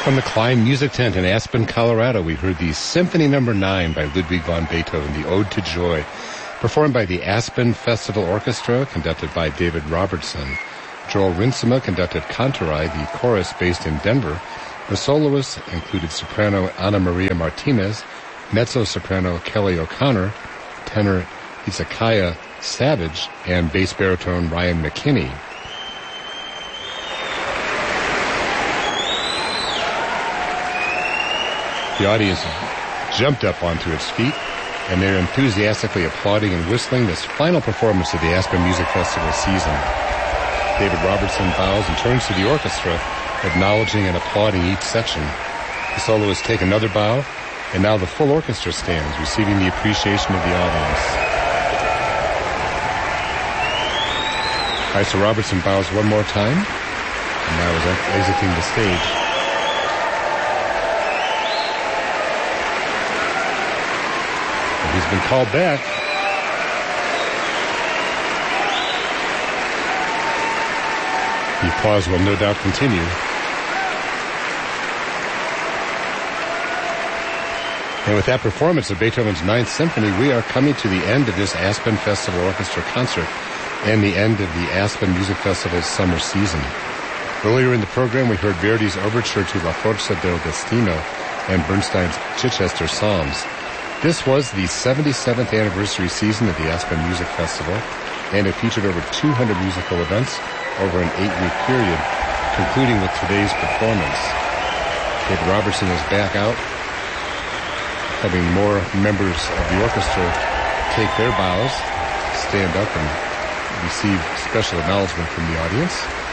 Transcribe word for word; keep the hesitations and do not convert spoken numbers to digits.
From the Klein Music Tent in Aspen, Colorado, we heard the Symphony Number nine by Ludwig van Beethoven, the Ode to Joy, performed by the Aspen Festival Orchestra, conducted by David Robertson. Joel Rinsema conducted Cantorai, the chorus based in Denver. The soloists included soprano Ana Maria Martinez, mezzo-soprano Kelly O'Connor, tenor Hezekiah Savage, and bass baritone Ryan McKinney. The audience jumped up onto its feet, and they're enthusiastically applauding and whistling this final performance of the Aspen Music Festival season. David Robertson bows and turns to the orchestra, acknowledging and applauding each section. The soloists take another bow, and now the full orchestra stands, receiving the appreciation of the audience. All right, so Robertson bows one more time, and now is exiting the stage. He's been called back. The applause will no doubt continue. And with that performance of Beethoven's Ninth Symphony, we are coming to the end of this Aspen Festival Orchestra concert and the end of the Aspen Music Festival's summer season. Earlier in the program, we heard Verdi's Overture to La Forza del Destino and Bernstein's Chichester Psalms. This was the seventy-seventh anniversary season of the Aspen Music Festival, and it featured over two hundred musical events over an eight-week period, concluding with today's performance. David Robertson is back out, having more members of the orchestra take their bows, stand up, and receive special acknowledgement from the audience.